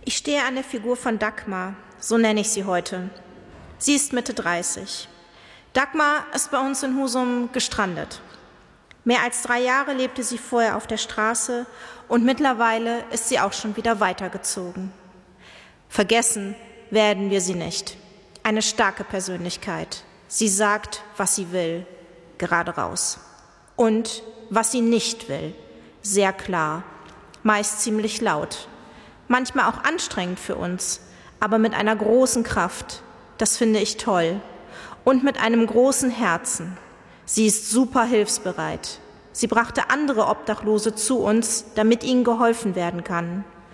Ich stehe an der Figur von Dagmar, so nenne ich sie heute. Sie ist Mitte 30. Dagmar ist bei uns in Husum gestrandet. Mehr als 3 Jahre lebte sie vorher auf der Straße und mittlerweile ist sie auch schon wieder weitergezogen. Vergessen werden wir sie nicht. Eine starke Persönlichkeit. Sie sagt, was sie will, gerade raus. Und was sie nicht will, sehr klar, meist ziemlich laut. Manchmal auch anstrengend für uns, aber mit einer großen Kraft. Das finde ich toll. Und mit einem großen Herzen. Sie ist super hilfsbereit. Sie brachte andere Obdachlose zu uns, damit ihnen geholfen werden kann.